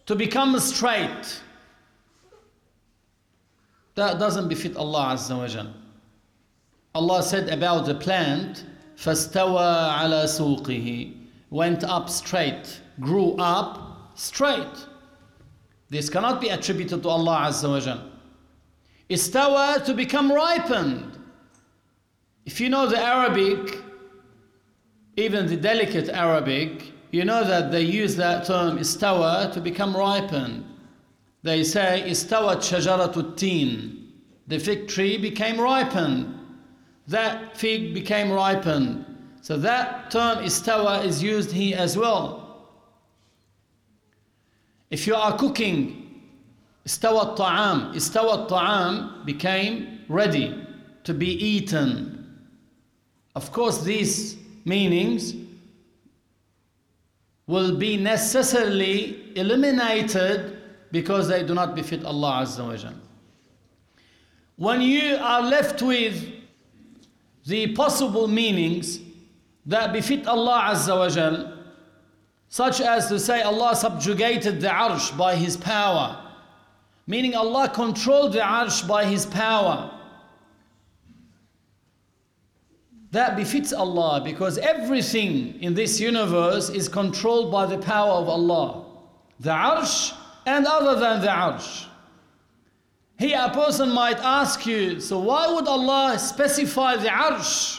to become straight. That doesn't befit Allah Azza wa Jal. Allah said about the plant, فَاسْتَوَى عَلَى سُوقِهِ, went up straight, grew up straight. This cannot be attributed to Allah Azza wa Jal. Istawa, to become ripened. If you know the Arabic, even the delicate Arabic, you know that they use that term istawa to become ripened. They say istawat shajaratut tin. The fig tree became ripened. That fig became ripened. So that term istawa is used here as well. If you are cooking, istawat ta'am became ready to be eaten. Of course, these meanings will be necessarily eliminated because they do not befit Allah Azza wa Jal. When you are left with the possible meanings that befit Allah Azza wa Jal, such as to say Allah subjugated the arsh by His power, meaning Allah controlled the arsh by His power, that befits Allah, because everything in this universe is controlled by the power of Allah. The arsh and other than the arsh. Here a person might ask you, so why would Allah specify the arsh?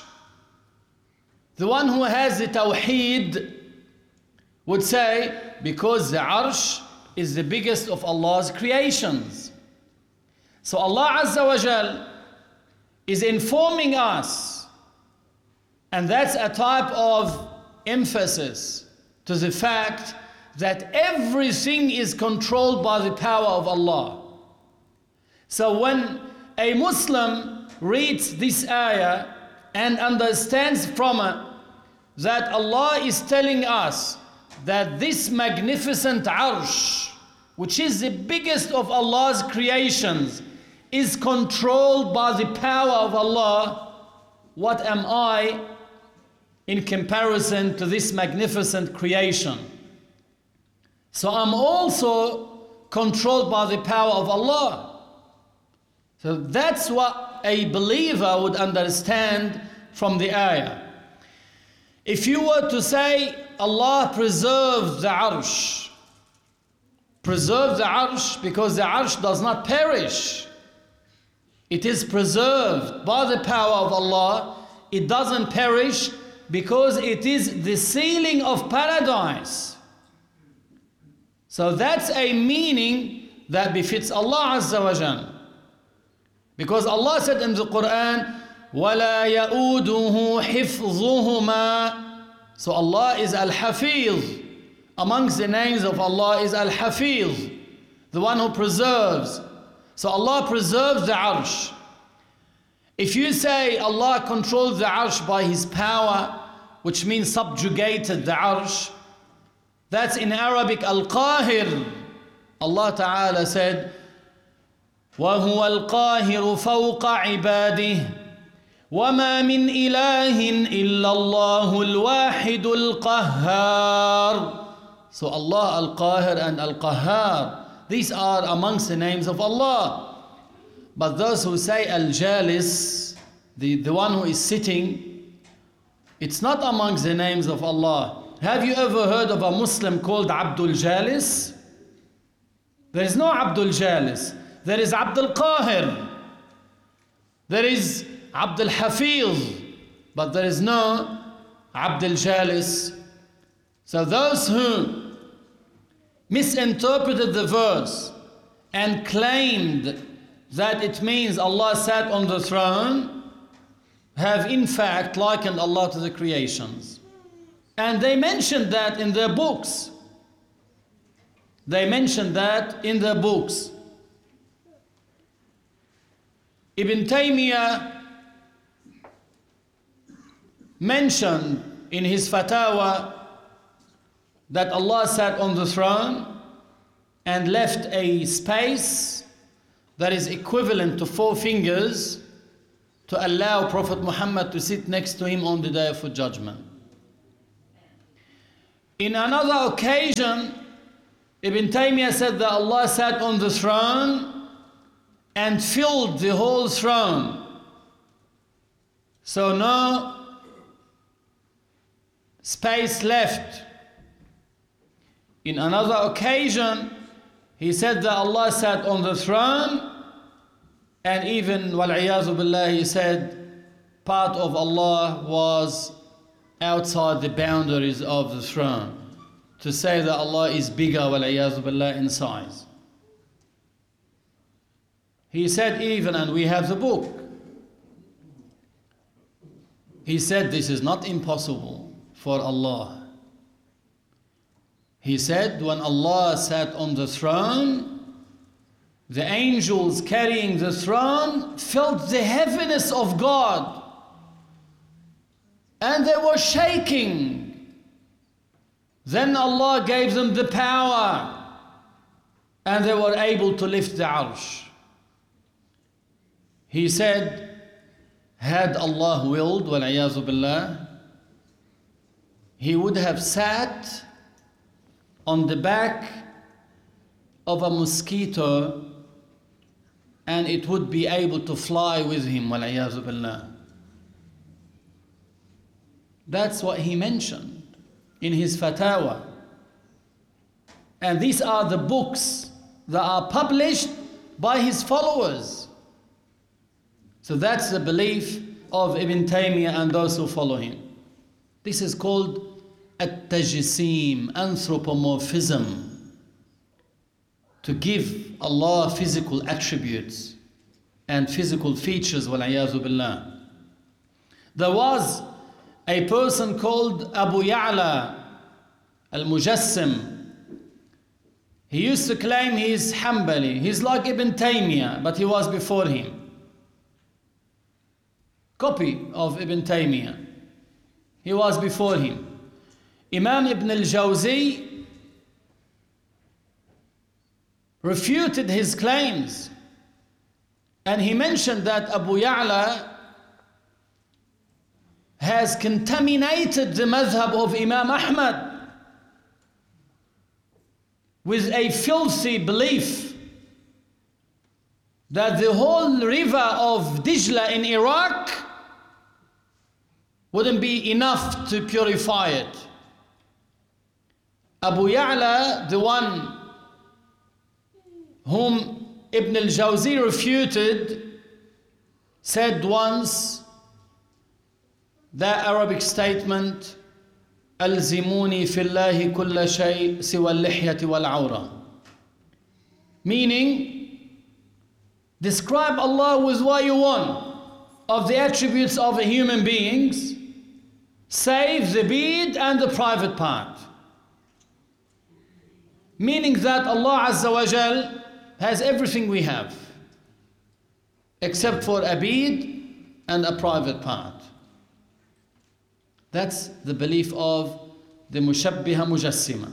The one who has the tawheed would say, because the arsh is the biggest of Allah's creations. So Allah Azza wa Jal is informing us, and that's a type of emphasis to the fact that everything is controlled by the power of Allah. So when a Muslim reads this ayah and understands from it that Allah is telling us that this magnificent arsh, which is the biggest of Allah's creations, is controlled by the power of Allah, what am I in comparison to this magnificent creation? So I'm also controlled by the power of Allah. So that's what a believer would understand from the ayah. If you were to say Allah preserved the arsh, preserve the arsh because the arsh does not perish. It is preserved by the power of Allah. It doesn't perish because it is the ceiling of paradise. So that's a meaning that befits Allah Azza wa Jal. Because Allah said in the Quran, وَلَا يَؤُودُهُ حِفْظُهُمَا. So Allah is Al-Hafiz. Amongst the names of Allah is Al-Hafiz, the one who preserves. So Allah preserves the arsh. If you say Allah controls the arsh by His power, which means subjugated the arsh, that's in Arabic Al-Qahir. Allah Ta'ala said, وَهُوَ الْقَاهِرُ فَوْقَ عِبَادِهِ وَمَا مِنْ إِلَهٍ إِلَّا اللَّهُ الْوَاحِدُ الْقَهَّارُ. So Allah Al-Qahir and Al-Qahhar, these are amongst the names of Allah. But those who say Al-Jalis, the one who is sitting, it's not amongst the names of Allah. Have you ever heard of a Muslim called Abdul Jalis? There is no Abdul Jalis. There is Abdul Qahir. There is Abdul Hafiz. But there is no Abdul Jalis. So those who misinterpreted the verse and claimed that it means Allah sat on the throne have in fact likened Allah to the creations. And they mentioned that in their books. They mentioned that in their books. Ibn Taymiyyah mentioned in his fatwa that Allah sat on the throne and left a space that is equivalent to 4 fingers to allow Prophet Muhammad to sit next to him on the day of judgment. In another occasion, Ibn Taymiyyah said that Allah sat on the throne and filled the whole throne. So no space left. In another occasion, he said that Allah sat on the throne, and even, wal-'iyadhu billah, he said part of Allah was outside the boundaries of the throne. To say that Allah is bigger, wal-'iyadhu billah, in size. He said even, and we have the book, he said this is not impossible for Allah. He said when Allah sat on the throne, the angels carrying the throne felt the heaviness of God, and they were shaking. Then Allah gave them the power, and they were able to lift the arsh. He said, had Allah willed, wal-'iyadhu billah, He would have sat on the back of a mosquito, and it would be able to fly with him, wal-'iyadhu billah. That's what he mentioned in his fatwa. And these are the books that are published by his followers. So that's the belief of Ibn Taymiyyah and those who follow him. This is called at-tajsim, anthropomorphism. To give Allah physical attributes and physical features, wal-'iyadhu billah. There was a person called Abu Ya'la al-Mujassim. He used to claim he's Hanbali. He's like Ibn Taymiyyah, but he was before him. Copy of Ibn Taymiyyah. He was before him. Imam Ibn al-Jawzi refuted his claims, and he mentioned that Abu Ya'la has contaminated the madhab of Imam Ahmad with a filthy belief that the whole river of Dijla in Iraq wouldn't be enough to purify it. Abu Ya'la, the one whom Ibn al-Jawzi refuted, said once that Arabic statement, "Alzimuni fillahi kulla shay siwa al-lihyati wal-'awra," meaning, describe Allah with what you want of the attributes of human beings, save the beard and the private part. Meaning that Allah Azza wa Jal has everything we have, except for a beard and a private part. That's the belief of the Mushabbiha Mujassima.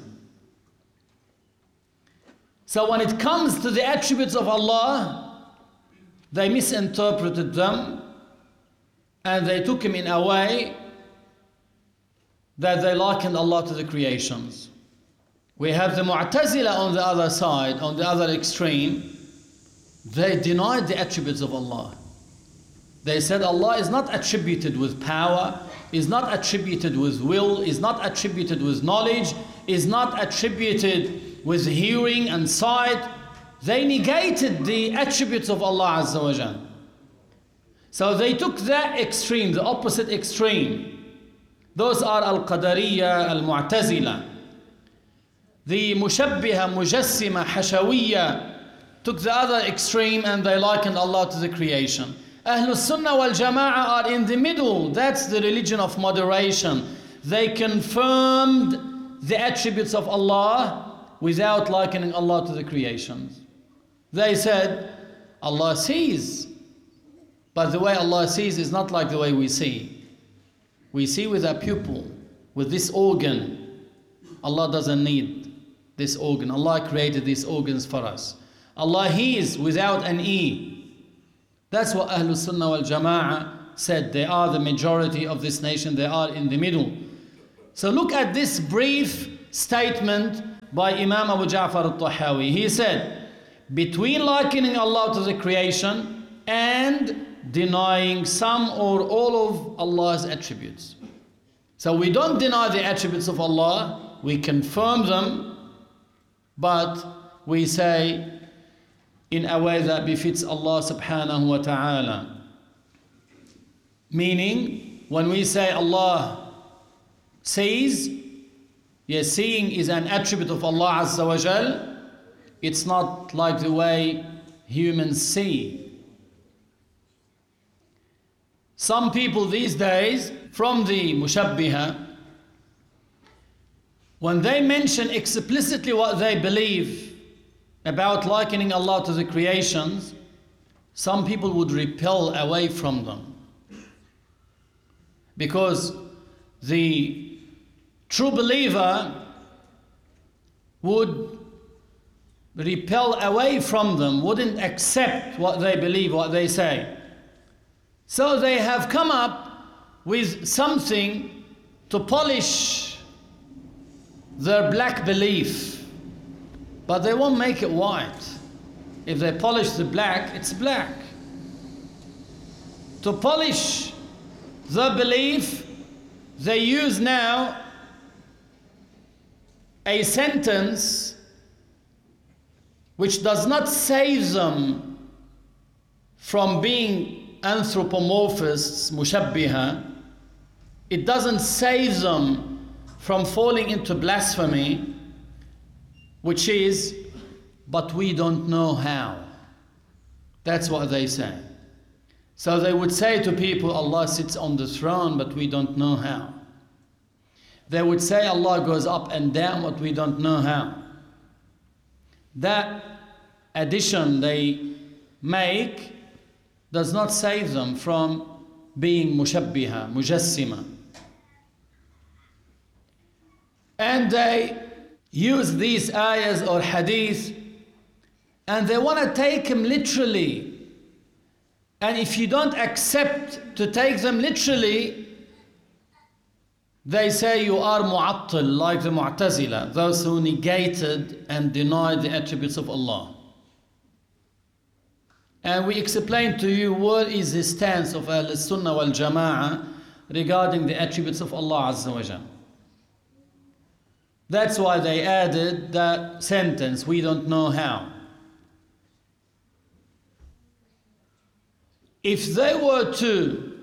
So when it comes to the attributes of Allah, they misinterpreted them, and they took him in a way that they likened Allah to the creations. We have the Mu'tazila on the other side, on the other extreme. They denied the attributes of Allah. They said Allah is not attributed with power, is not attributed with will, is not attributed with knowledge, is not attributed with hearing and sight. They negated the attributes of Allah Azza wa Jal. So they took that extreme, the opposite extreme. Those are Al-Qadariyya, Al-Mu'tazila. The Mushabbiha, Mujassima, Hashawiyya took the other extreme, and they likened Allah to the creation. Ahlul Sunnah wal Jama'ah are in the middle. That's the religion of moderation. They confirmed the attributes of Allah without likening Allah to the creations. They said Allah sees, but the way Allah sees is not like the way we see. We see with our pupil, with this organ. Allah doesn't need this organ. Allah created these organs for us. Allah hears without an ear. That's what Ahlul Sunnah wal Jama'ah said. They are the majority of this nation. They are in the middle. So look at this brief statement by Imam Abu Ja'far al-Tahawi. He said, between likening Allah to the creation and denying some or all of Allah's attributes. So we don't deny the attributes of Allah, we confirm them, but we say in a way that befits Allah subhanahu wa ta'ala. Meaning, when we say Allah sees, yes, seeing is an attribute of Allah Azza wa Jal. It's not like the way humans see. Some people these days, from the Mushabbiha, when they mention explicitly what they believe about likening Allah to the creations, some people would repel away from them. Because the true believer would repel away from them, wouldn't accept what they believe, what they say. So they have come up with something to polish their black belief, but they won't make it white. If they polish the black, it's black. To polish the belief, they use now a sentence which does not save them from being anthropomorphists, mushabbiha. It doesn't save them from falling into blasphemy, which is, but we don't know how. That's what they say. So they would say to people, Allah sits on the throne, but we don't know how. They would say Allah goes up and down, but we don't know how. That addition they make does not save them from being mushabbiha, mujassima. And they use these ayahs or hadith and they want to take them literally. And if you don't accept to take them literally, they say you are mu'attil, like the Mu'tazila, those who negated and denied the attributes of Allah. And we explained to you what is the stance of Ahl Sunnah wal Jama'ah regarding the attributes of Allah Azza wa Jal. That's why they added that sentence, we don't know how. If they were to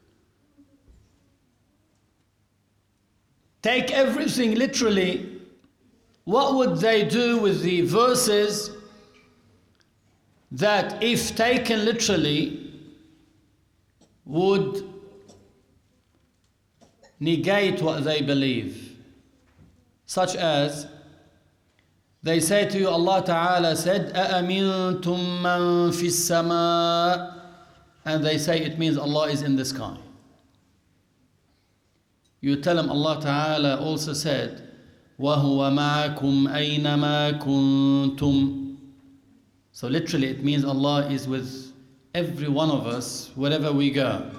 take everything literally, what would they do with the verses that, if taken literally, would negate what they believe? Such as, they say to you, Allah Ta'ala said, أَأَمِنْتُمْ مَنْ فِي السَّمَاءِ, and they say it means Allah is in the sky. You tell them Allah Ta'ala also said, وَهُوَ مَعَكُمْ أَيْنَمَا كُنْتُمْ. So literally it means Allah is with every one of us wherever we go.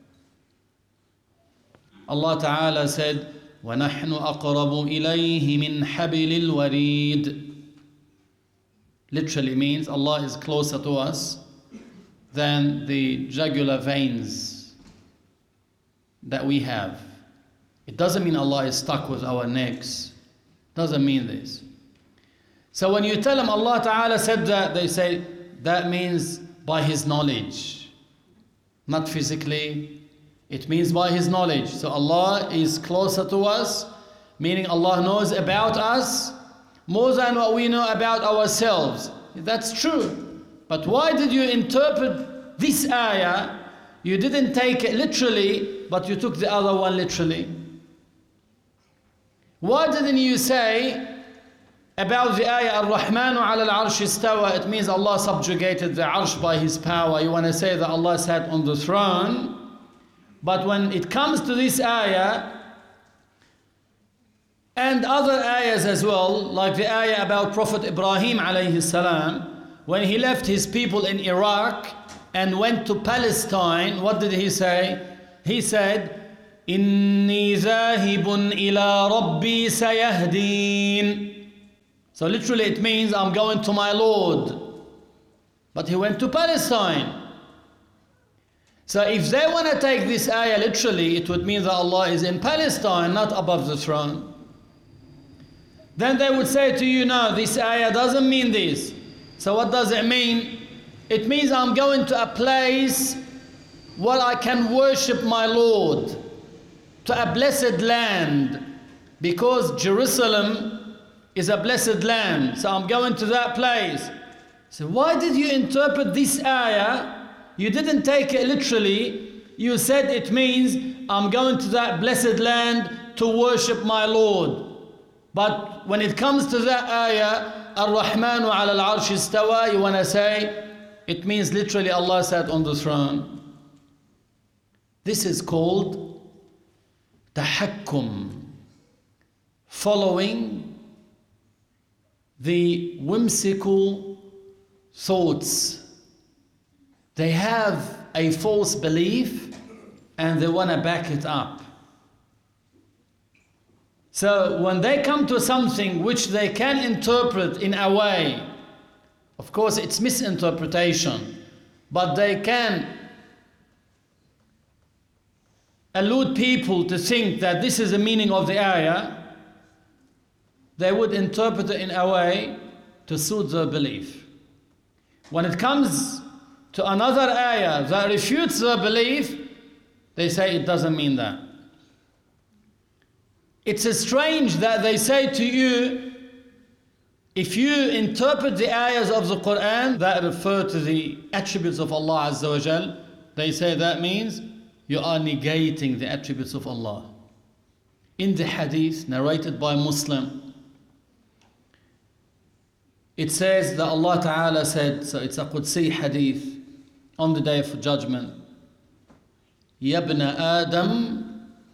Allah Ta'ala said, وَنَحْنُ أَقْرَبُ إِلَيْهِ مِنْ حَبِلِ الْوَرِيدِ. Literally means Allah is closer to us than the jugular veins that we have. It doesn't mean Allah is stuck with our necks. Doesn't mean this. So when you tell them Allah Ta'ala said that, they say that means by His knowledge. Not physically. It means by His knowledge. So Allah is closer to us, meaning Allah knows about us more than what we know about ourselves. That's true. But why did you interpret this ayah? You didn't take it literally, but you took the other one literally. Why didn't you say about the ayah, Ar-Rahmanu ala al-arsh istawa, it means Allah subjugated the arsh by His power. You want to say that Allah sat on the throne. But when it comes to this ayah, and other ayahs as well, like the ayah about Prophet Ibrahim alayhi salam, when he left his people in Iraq and went to Palestine, what did he say? He said, Inni zahibun ila rabbi sayahdeen. So literally it means I'm going to my Lord. But he went to Palestine. So if they want to take this ayah literally, it would mean that Allah is in Palestine, not above the throne. Then they would say to you, no, this ayah doesn't mean this. So what does it mean? It means I'm going to a place where I can worship my Lord, to a blessed land, because Jerusalem is a blessed land. So I'm going to that place. So why did you interpret this ayah? You didn't take it literally. You said it means I'm going to that blessed land to worship my Lord. But when it comes to that ayah, Ar-Rahmanu ala al-Arsh istawa, you want to say it means literally Allah sat on the throne. This is called tahakkum, following the whimsical thoughts. They have a false belief and they want to back it up. So when they come to something which they can interpret in a way, of course it's misinterpretation, but they can allude people to think that this is the meaning of the ayah, they would interpret it in a way to suit their belief. When it comes to another ayah that refutes their belief, they say it doesn't mean that. It's strange that they say to you, if you interpret the ayahs of the Quran that refer to the attributes of Allah Azza wa Jal, they say that means you are negating the attributes of Allah. In the hadith narrated by Muslim, it says that Allah Ta'ala said, so it's a Qudsi hadith, on the day of judgment, Ya ibn Adam,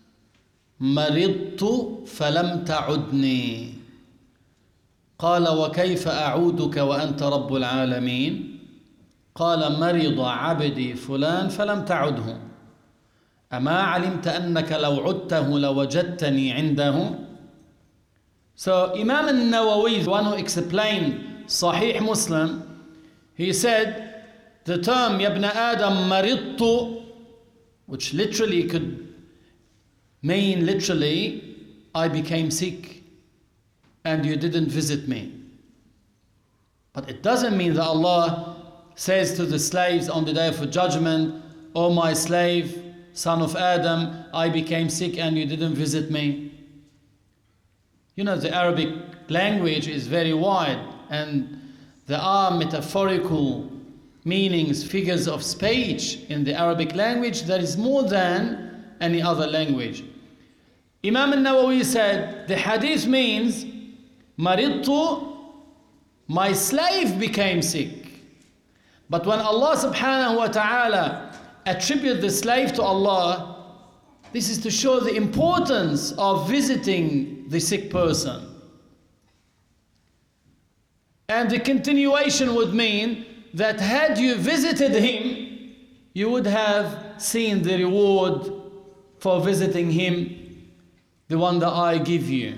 maridtu falam ta'udni. قال وكيف أعودك وأنت رب العالمين؟ قال مرض عبدي فلان فلم تعده. أما علمت أنك لو عدته لوجدتني عنده. So Imam al-Nawawi, the one who explained Sahih Muslim, he said the term Ya ibn Adam maridtu, which literally could mean literally I became sick and you didn't visit me. But it doesn't mean that Allah says to the slaves on the day of judgment, "O my slave, son of Adam, I became sick and you didn't visit me." You know, the Arabic language is very wide and there are metaphorical meanings, figures of speech in the Arabic language that is more than any other language. Imam al-Nawawi said the hadith means maridtu, my slave became sick. But when Allah subhanahu wa ta'ala attribute the slave to Allah, this is to show the importance of visiting the sick person. And the continuation would mean that had you visited him, you would have seen the reward for visiting him, the one that I give you.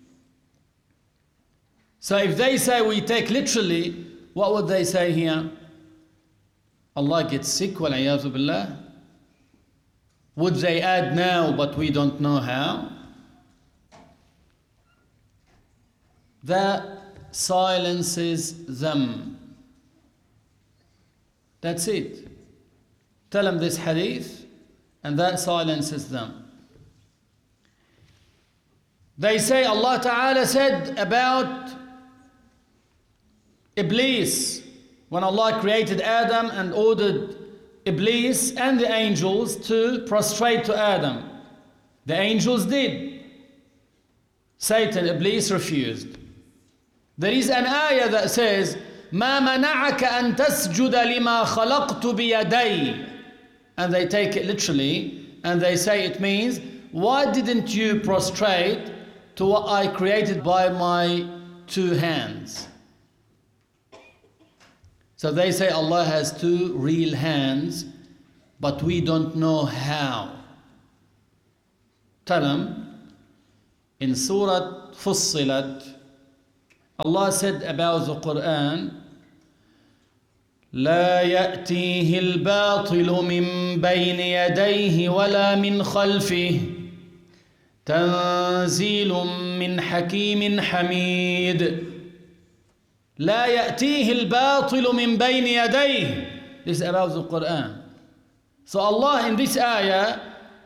So if they say we take literally, what would they say here? Allah gets sick, wal-iyadhu billah. Would they add now, but we don't know how? That silences them. That's it. Tell them this hadith, and that silences them. They say Allah Ta'ala said about Iblis, when Allah created Adam and ordered Iblis and the angels to prostrate to Adam. The angels did. Satan, Iblis refused. There is an ayah that says, مَا مَنَعَكَ أَن تَسْجُدَ لِمَا خَلَقْتُ بِيَدَيْ. And they take it literally and they say it means, why didn't you prostrate to what I created by my two hands? So they say Allah has two real hands, but we don't know how. Tell them, in Surah Fussilat, Allah said about the Quran, لا يأتيه الباطل من بين يديه ولا من خلفه تنزيل من حكيم حميد. لا يأتيه الباطل من بين يديه. This is about the Quran. So Allah in this ayah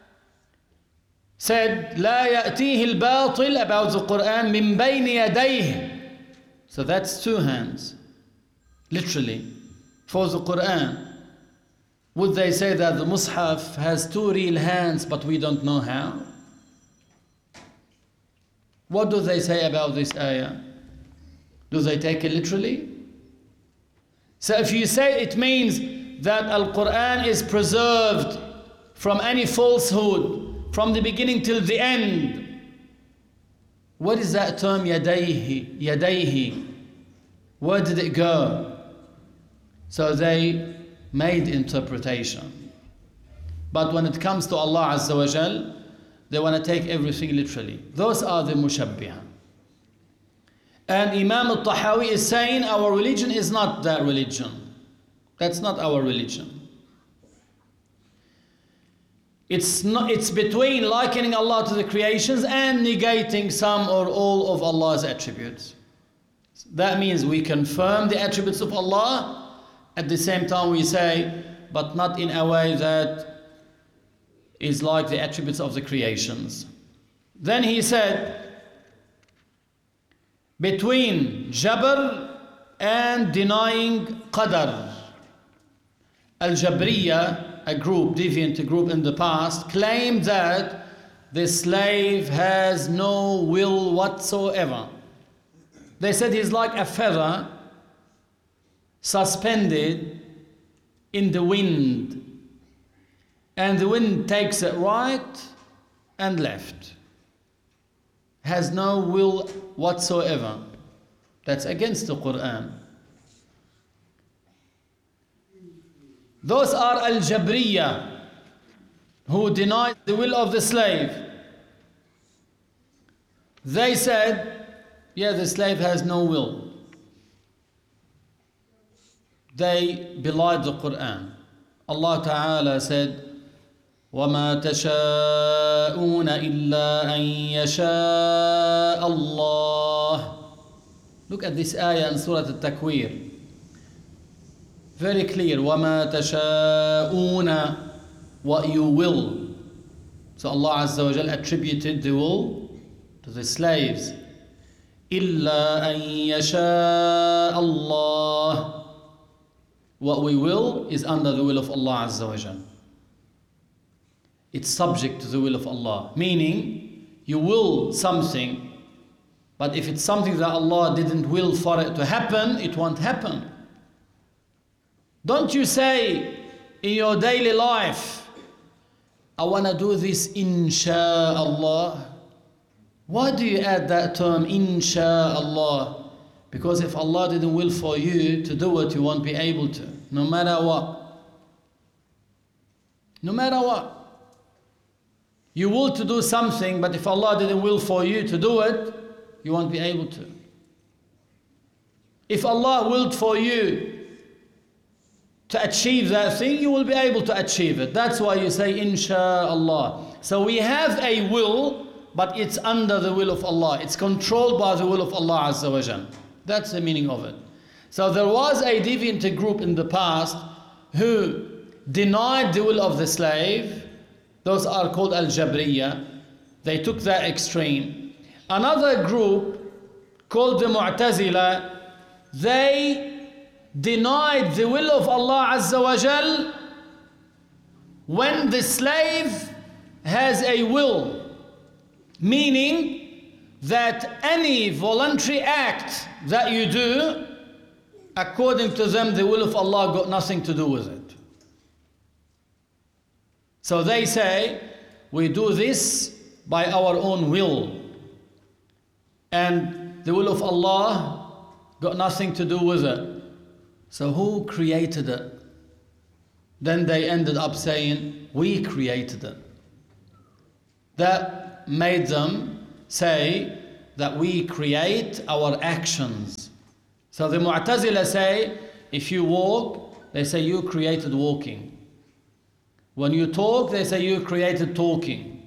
said لا يأتيه الباطل about the Quran من بين يديه. So that's two hands, literally, for the Quran. Would they say that the Mus'haf has two real hands but we don't know how? What do they say about this ayah? Do they take it literally? So if you say it means that Al-Quran is preserved from any falsehood from the beginning till the end, what is that term yadayhi? Yadayhi. Where did it go? So they made interpretation. But when it comes to Allah Azza wa Jal, they want to take everything literally. Those are the mushabbiha. And Imam al-Tahawi is saying our religion is not that religion. That's not our religion. It's between likening Allah to the creations and negating some or all of Allah's attributes. That means we confirm the attributes of Allah, at the same time we say, but not in a way that is like the attributes of the creations. Then he said, between Jabr and denying Qadar, Al-Jabriya, a group, deviant group in the past, claimed that the slave has no will whatsoever. They said he's like a feather suspended in the wind, and the wind takes it right and left. Has no will whatsoever. That's against the Quran. Those are Al-Jabriya, who denied the will of the slave. They said, yeah, the slave has no will. They belied the Quran. Allah Ta'ala said, وَمَا تَشَاءُونَ إِلَّا أَن يَشَاءَ اللَّهُ. Look at this ayah in Surah Al-Takwir. Very clear. وَمَا تَشَاءُونَ, what you will. So Allah Azza wa Jal attributed the will to the slaves. إِلَّا أَن يَشَاءَ اللَّهُ. What we will is under the will of Allah Azza wa Jal. It's subject to the will of Allah. Meaning, you will something, but if it's something that Allah didn't will for it to happen, it won't happen. Don't you say in your daily life, I want to do this insha'Allah. Why do you add that term insha'Allah? Because if Allah didn't will for you to do it, you won't be able to, no matter what. No matter what. You will to do something, but if Allah didn't will for you to do it, you won't be able to. If Allah willed for you to achieve that thing, you will be able to achieve it. That's why you say insha'Allah. So we have a will, but it's under the will of Allah. It's controlled by the will of Allah Azza wa Jal. That's the meaning of it. So there was a deviant group in the past who denied the will of the slave. Those are called Al-Jabriya. They took that extreme. Another group called the Mu'tazila, they denied the will of Allah Azza wa Jal when the slave has a will, meaning that any voluntary act that you do, according to them, the will of Allah got nothing to do with it. So they say, we do this by our own will, and the will of Allah got nothing to do with it. So who created it? Then they ended up saying, we created it. That made them say that we create our actions. So the Mu'tazila say, if you walk, they say you created walking. When you talk, they say you created talking.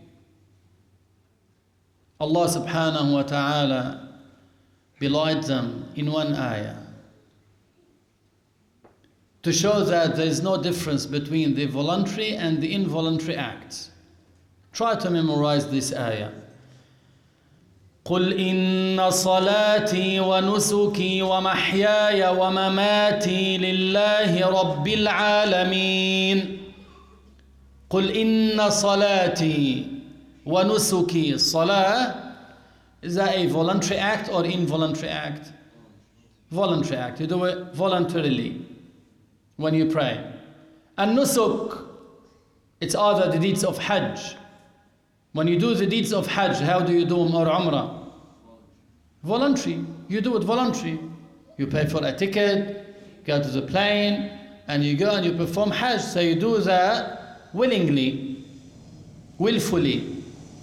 Allah subhanahu wa ta'ala belied them in one ayah to show that there is no difference between the voluntary and the involuntary acts. Try to memorize this ayah. قل إن صلاتي ونسكي ومحياي ومماتي لله رب العالمين. قل إن صلاتي ونسكي. Salah, is that a voluntary act or involuntary act? Voluntary act. You do it voluntarily when you pray. And nusuk, it's either the deeds of Hajj. When you do the deeds of Hajj, how do you do them, or Umrah? Voluntary. You do it voluntary. You pay for a ticket, go to the plane, and you go and you perform Hajj. So you do that willingly, willfully.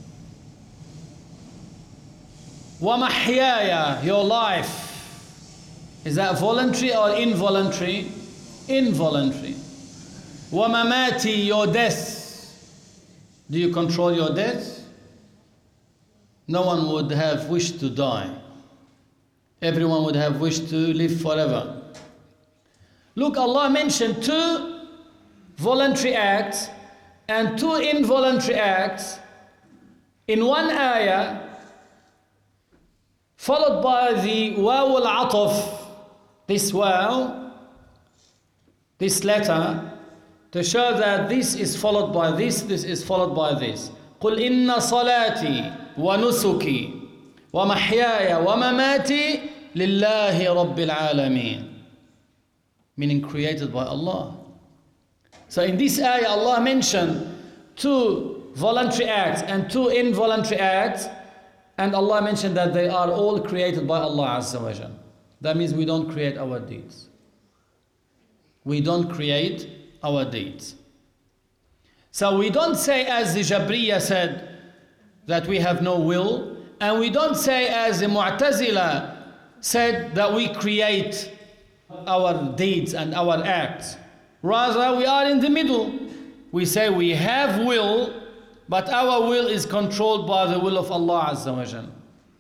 وَمَحْيَايَ, your life. Is that voluntary or involuntary? Involuntary. وَمَمَاتِي, your death. Do you control your death? No one would have wished to die. Everyone would have wished to live forever. Look, Allah mentioned 2 voluntary acts and 2 involuntary acts in one ayah, followed by the waw al-ataf, this waw, this letter, to show that this is followed by this is followed by this. قُلْ إِنَّ صَلَاتِي وَنُسُكِي وَمَحْيَايَ وَمَمَاتِي لِلَّهِ رَبِّ الْعَالَمِينَ. Meaning created by Allah. So in this ayah, Allah mentioned 2 voluntary acts and 2 involuntary acts, and Allah mentioned that they are all created by Allah Azza wa Jal. That means we don't create our deeds. We don't create our deeds. So we don't say, as the Jabriya said, that we have no will, and we don't say, as the Mu'tazila said, that we create our deeds and our acts. Rather, we are in the middle. We say we have will, but our will is controlled by the will of Allah Azza wa Jal.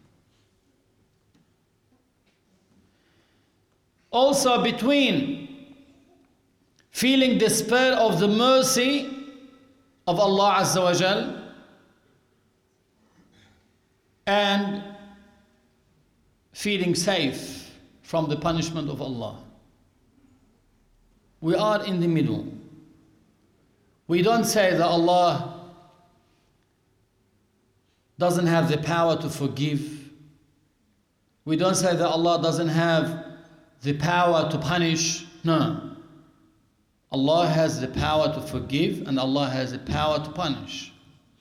Also, between feeling despair of the mercy of Allah Azza wa Jal and feeling safe from the punishment of Allah. We are in the middle. We don't say that Allah doesn't have the power to forgive. We don't say that Allah doesn't have the power to punish. No. Allah has the power to forgive and Allah has the power to punish.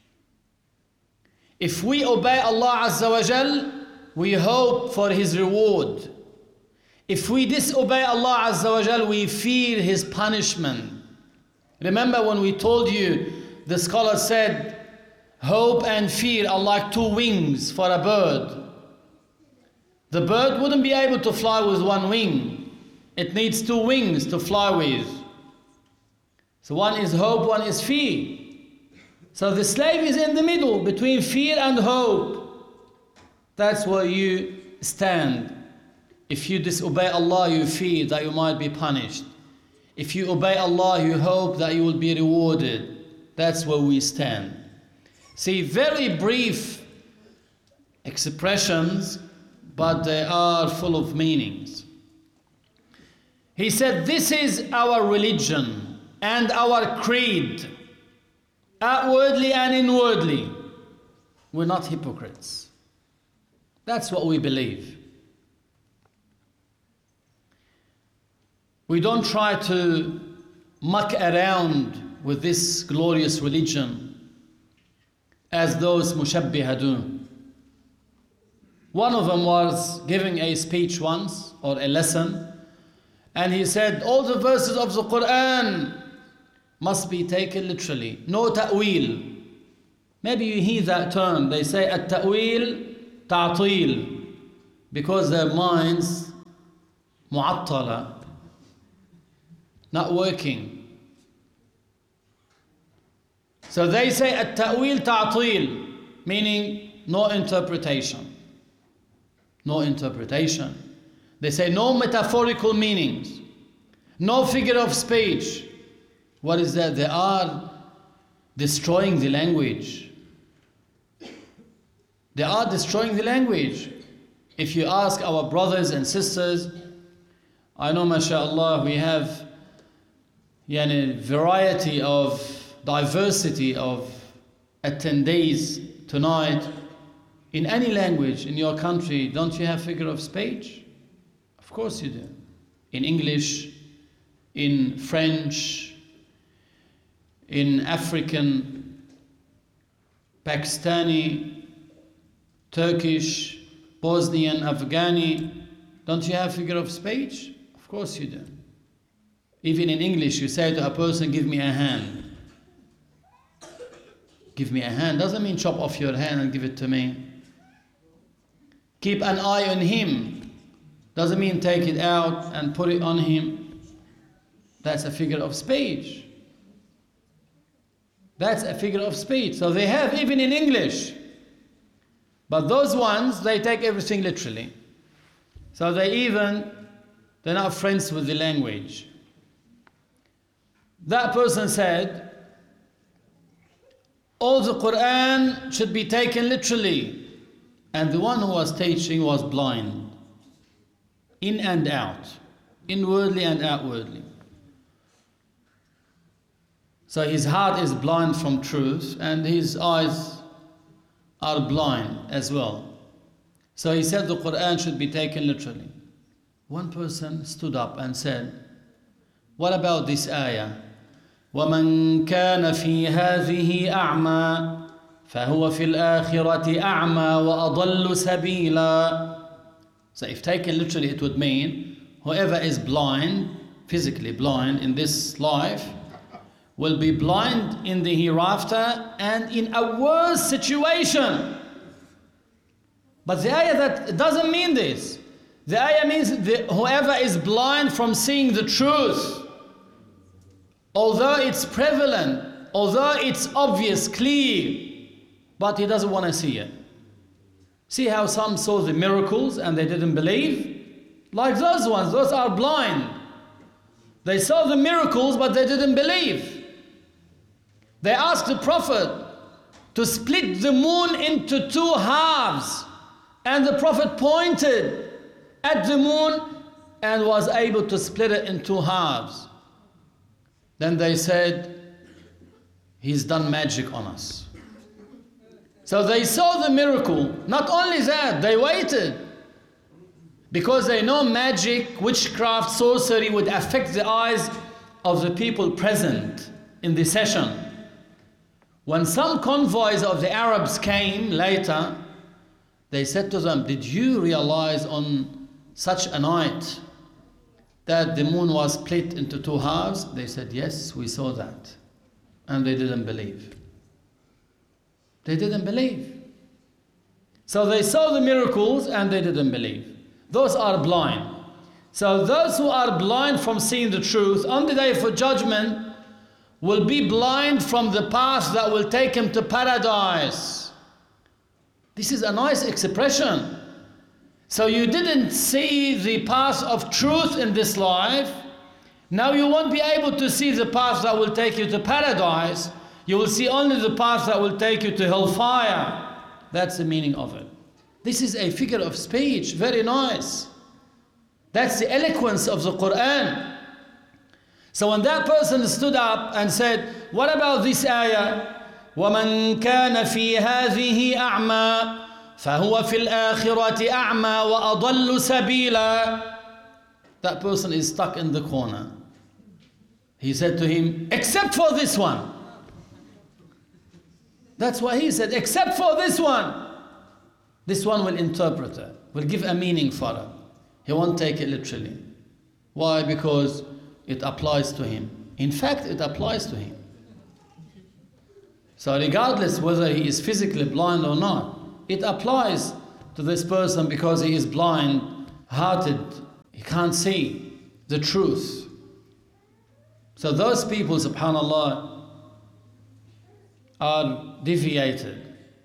If we obey Allah Azza wa Jal, we hope for His reward. If we disobey Allah Azza wa Jal, we fear His punishment. Remember when we told you, the scholar said, hope and fear are like 2 wings for a bird. The bird wouldn't be able to fly with 1 wing. It needs 2 wings to fly with. So one is hope, one is fear. So the slave is in the middle between fear and hope. That's where you stand. If you disobey Allah, you fear that you might be punished. If you obey Allah, you hope that you will be rewarded. That's where we stand. See, very brief expressions, but they are full of meanings. He said, this is our religion and our creed, outwardly and inwardly. We're not hypocrites. That's what we believe. We don't try to muck around with this glorious religion as those mushabbiha do. One of them was giving a speech once, or a lesson, and he said all the verses of the Quran must be taken literally. No ta'wil. Maybe you hear that term. They say at-ta'wil ta'til, because their minds mu'attala, not working. So they say at-ta'wil ta'til, meaning no interpretation. No interpretation. They say no metaphorical meanings, no figure of speech. What is that? They are destroying the language. They are destroying the language. If you ask our brothers and sisters, I know, mashallah, we have variety of diversity of attendees tonight. In any language in your country, don't you have figure of speech? Of course you do. In English, in French, in African, Pakistani, Turkish, Bosnian, Afghani, don't you have figure of speech? Of course you do. Even in English, you say to a person, give me a hand. Give me a hand doesn't mean chop off your hand and give it to me. Keep an eye on him doesn't mean take it out and put it on him. That's a figure of speech. That's a figure of speech. So they have even in English. But those ones, they take everything literally. So they're not friends with the language. That person said, all the Quran should be taken literally. And the one who was teaching was blind. In and out. Inwardly and outwardly. So his heart is blind from truth and his eyes are blind as well. So he said the Quran should be taken literally. One person stood up and said, what about this ayah? وَمَنْ كَانَ فِي هَذِهِ أَعْمَى فَهُوَ فِي الْآخِرَةِ أَعْمَى وَأَضَلُّ سَبِيلًا. So if taken literally, it would mean whoever is blind, physically blind in this life, will be blind in the hereafter and in a worse situation. But the ayah that doesn't mean this. The ayah means whoever is blind from seeing the truth, although it's prevalent, although it's obvious, clear, but he doesn't want to see it. See how some saw the miracles and they didn't believe? Like those ones, those are blind. They saw the miracles but they didn't believe. They asked the Prophet to split the moon into two halves. And the Prophet pointed at the moon and was able to split it in two halves. Then they said, he's done magic on us. So they saw the miracle. Not only that, they waited. Because they know magic, witchcraft, sorcery would affect the eyes of the people present in the session. When some convoys of the Arabs came later, they said to them, did you realize on such a night that the moon was split into two halves? They said, yes, we saw that. And they didn't believe. They didn't believe. So they saw the miracles and they didn't believe. Those are blind. So those who are blind from seeing the truth on the day of judgment will be blind from the path that will take him to paradise. This is a nice expression. So you didn't see the path of truth in this life. Now you won't be able to see the path that will take you to paradise. You will see only the path that will take you to hellfire. That's the meaning of it. This is a figure of speech, very nice. That's the eloquence of the Quran. So when that person stood up and said, what about this ayah? وَمَنْ كَانَ فِي هَذِهِ أَعْمَى فَهُوَ فِي الْآخِرَةِ أَعْمَى وَأَضَلُّ سَبِيلًا. That person is stuck in the corner. He said to him, except for this one. That's what he said, except for this one. This one will interpret it, will give a meaning for it. He won't take it literally. Why? Because it applies to him. In fact, it applies to him. So regardless whether he is physically blind or not, it applies to this person because he is blind-hearted. He can't see the truth. So those people, subhanallah, are deviated.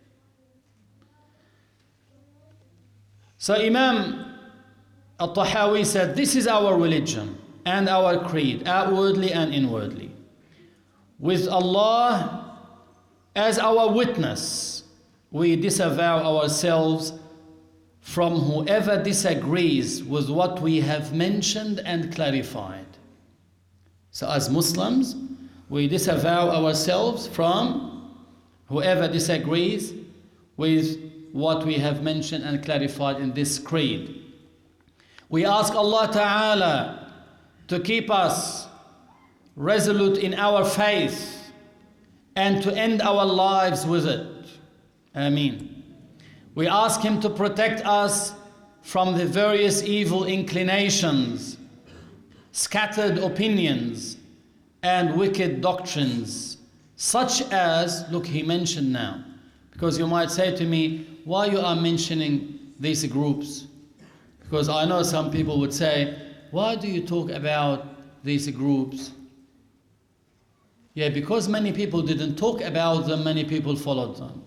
So Imam Al-Tahawi said, this is our religion and our creed, outwardly and inwardly. With Allah as our witness, we disavow ourselves from whoever disagrees with what we have mentioned and clarified. So as Muslims, we disavow ourselves from whoever disagrees with what we have mentioned and clarified in this creed. We ask Allah Ta'ala to keep us resolute in our faith and to end our lives with it. Ameen. We ask Him to protect us from the various evil inclinations, scattered opinions, and wicked doctrines, such as, look, he mentioned now, because you might say to me, why you are mentioning these groups? Because I know some people would say, why do you talk about these groups? Yeah, because many people didn't talk about them, many people followed them.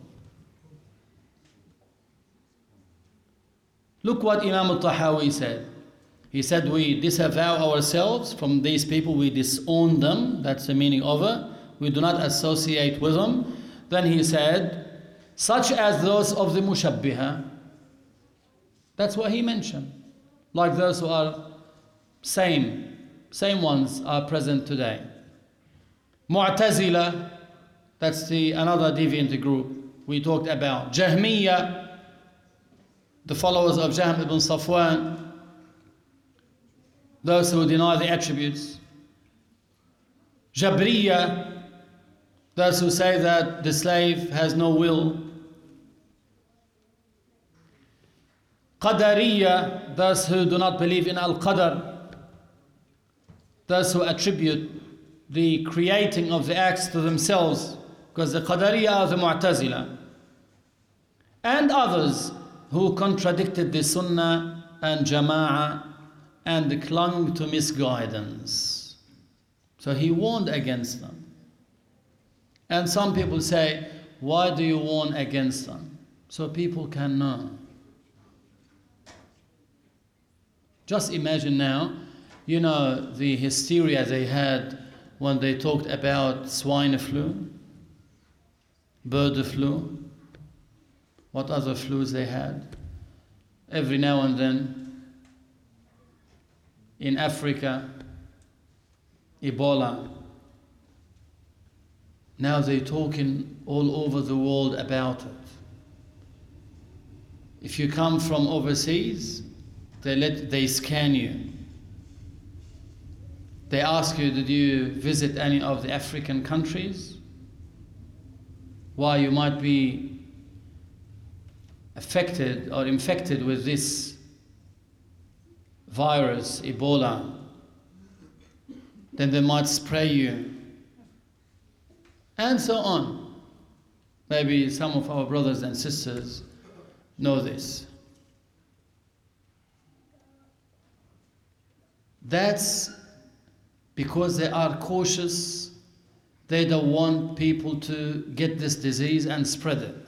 Look what Imam Al-Tahawi said. He said, we disavow ourselves from these people, we disown them, that's the meaning of it. We do not associate with them. Then he said, such as those of the Mushabbiha. That's what he mentioned. Like those who are same ones are present today. Mu'tazila, that's another deviant group we talked about. Jahmiya, the followers of Jahm ibn Safwan, those who deny the attributes. Jabriya, those who say that the slave has no will. Qadariya, those who do not believe in Al-Qadr, those who attribute the creating of the acts to themselves, because the Qadariya are the Mu'tazila, and others who contradicted the Sunnah and Jama'ah and clung to misguidance. So he warned against them. And some people say, why do you warn against them? So people can know. Just imagine now, you know, the hysteria they had when they talked about swine flu, bird flu, what other flus they had. Every now and then, in Africa, Ebola. Now they're talking all over the world about it. If you come from overseas, they scan you. They ask you, did you visit any of the African countries? Why you might be affected or infected with this virus, Ebola. Then they might spray you. And so on. Maybe some of our brothers and sisters know this. That's because they are cautious. They don't want people to get this disease and spread it.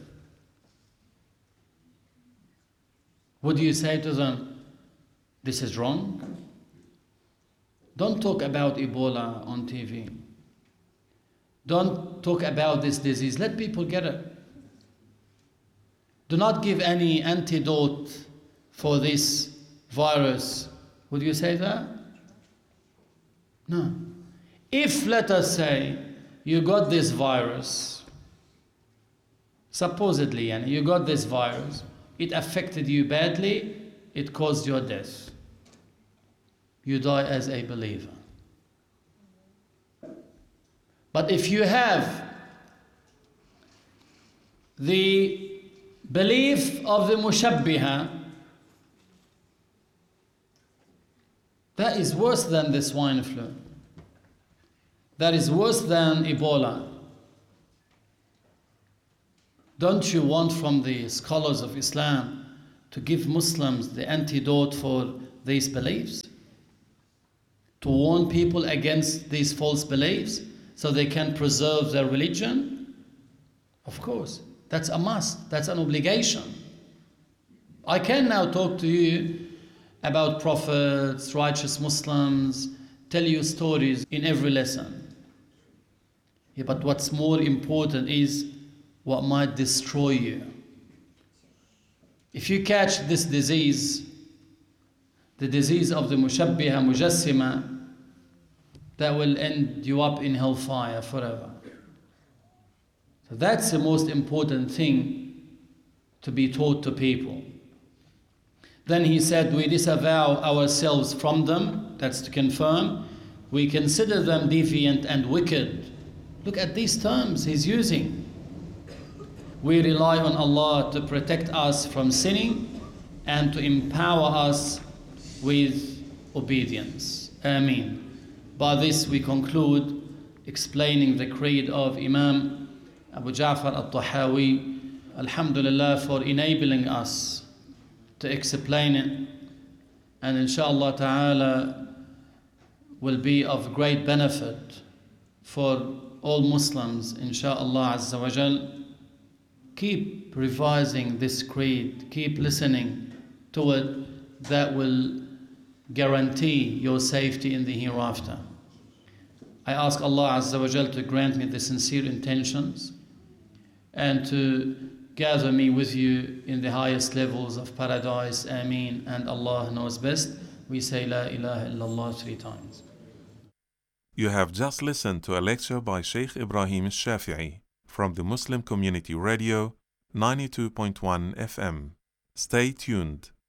Would you say to them, this is wrong? Don't talk about Ebola on TV. Don't talk about this disease. Let people get it. Do not give any antidote for this virus. Would you say that? No. If, let us say, you got this virus, supposedly, and you got this virus, it affected you badly, it caused your death. You die as a believer. But if you have the belief of the Mushabbiha, that is worse than the swine flu. That is worse than Ebola. Don't you want from the scholars of Islam to give Muslims the antidote for these beliefs, to warn people against these false beliefs so they can preserve their religion? Of course, that's a must, that's an obligation. I can now talk to you about prophets, righteous Muslims, tell you stories in every lesson. Yeah, but what's more important is what might destroy you. If you catch this disease, the disease of the Mushabbiha Mujassima, that will end you up in hellfire forever. So that's the most important thing to be taught to people. Then he said, we disavow ourselves from them. That's to confirm. We consider them deviant and wicked. Look at these terms he's using. We rely on Allah to protect us from sinning and to empower us with obedience. Ameen. By this we conclude explaining the creed of Imam Abu Ja'far al-Tahawi. Alhamdulillah for enabling us to explain it, and inshallah ta'ala will be of great benefit for all Muslims, inshallah azza wa jal. Keep revising this creed, keep listening to it, that will guarantee your safety in the hereafter. I ask Allah azza wa jal to grant me the sincere intentions and to gather me with you in the highest levels of paradise. Ameen. And Allah knows best. We say La ilaha illallah 3 times. You have just listened to a lecture by Sheikh Ibrahim Al-Shafi'i from the Muslim Community Radio 92.1 FM. Stay tuned.